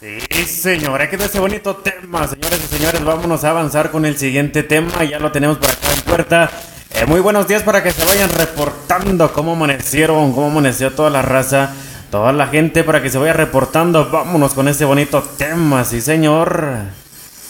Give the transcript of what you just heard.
Sí, señora, que de ese bonito tema, señores y señores, vámonos a avanzar con el siguiente tema, ya lo tenemos por acá en puerta. Muy buenos días para que se vayan reportando cómo amanecieron, cómo amaneció toda la raza, toda la gente para que se vaya reportando. Vámonos con ese bonito tema, sí señor.